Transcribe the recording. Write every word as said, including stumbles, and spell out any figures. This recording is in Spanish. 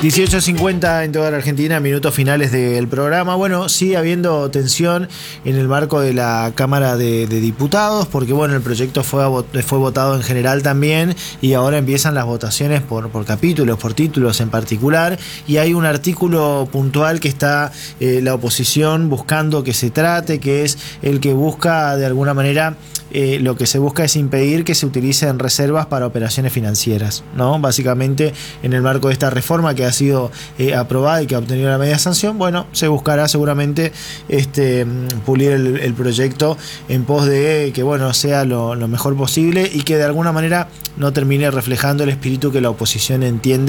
dieciocho cincuenta en toda la Argentina, minutos finales del programa. Bueno, sigue habiendo tensión en el marco de la Cámara de, de Diputados, porque bueno, el proyecto fue, fue votado en general también, y ahora empiezan las votaciones por, por capítulos, por títulos en particular, y hay un artículo puntual que está eh, la oposición buscando que se trate, que es el que busca de alguna manera... Eh, lo que se busca es impedir que se utilicen reservas para operaciones financieras, ¿no? Básicamente, en el marco de esta reforma que ha sido eh, aprobada y que ha obtenido la media sanción, bueno, se buscará seguramente este, pulir el, el proyecto en pos de que, bueno, sea lo, lo mejor posible y que de alguna manera no termine reflejando el espíritu que la oposición entiende